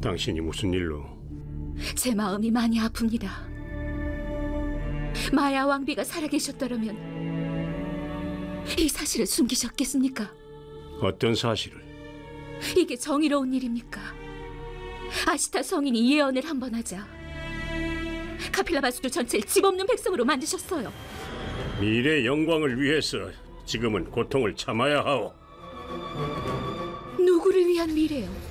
당신이 무슨 일로? 제 마음이 많이 아픕니다. 마야 왕비가 살아계셨더라면 이 사실을 숨기셨겠습니까? 어떤 사실을? 이게 정의로운 일입니까? 아시타 성인이 예언을 한 번 하자 카필라 바수르 전체를 집 없는 백성으로 만드셨어요. 미래 영광을 위해서 지금은 고통을 참아야 하오. 누구를 위한 미래요?